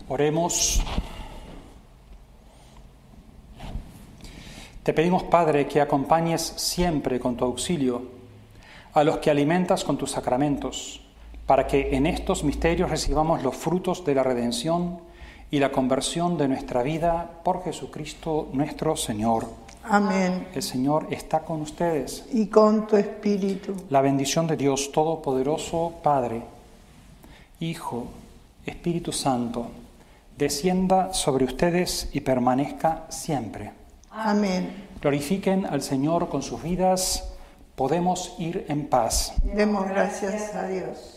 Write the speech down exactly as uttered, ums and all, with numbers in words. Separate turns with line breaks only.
Oremos. Te pedimos, Padre, que acompañes siempre con tu auxilio a los que alimentas con tus sacramentos, para que en estos misterios recibamos los frutos de la redención y la conversión de nuestra vida por Jesucristo nuestro Señor.
Amén.
El Señor está con ustedes.
Y con tu espíritu.
La bendición de Dios Todopoderoso, Padre, Hijo, Espíritu Santo, descienda sobre ustedes y permanezca siempre.
Amén.
Glorifiquen al Señor con sus vidas. Podemos ir en paz.
Demos gracias a Dios.